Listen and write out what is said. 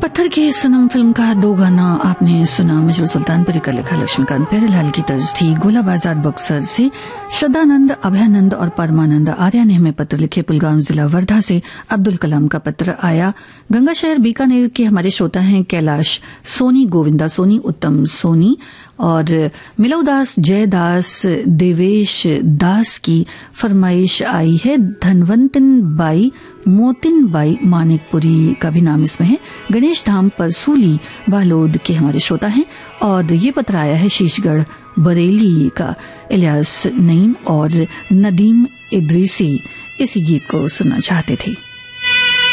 पत्थर के सनम फिल्म का दो गाना आपने सुना। मजरूर सुल्तानपुरी का लिखा लक्ष्मीकांत प्यारेलाल की तर्ज थी। गोला बाजार बक्सर से श्रद्धानंद, अभयानंद और परमानंद आर्या ने हमें पत्र लिखे। पुलगांव जिला वर्धा से अब्दुल कलाम का पत्र आया। गंगा शहर बीकानेर के हमारे श्रोता हैं कैलाश सोनी, गोविंदा सोनी, उत्तम सोनी और मिलौदास, जयदास, देवेश दास की फरमाइश आई है। धनवंतन बाई, मोतिन बाई मानिकपुरी का भी नाम इसमें है। गणेश धाम परसूली बालोद के हमारे श्रोता हैं और ये पत्र आया है शीशगढ़ बरेली का। इलियास नईम और नदीम इद्रीसी इसी गीत को सुनना चाहते थे।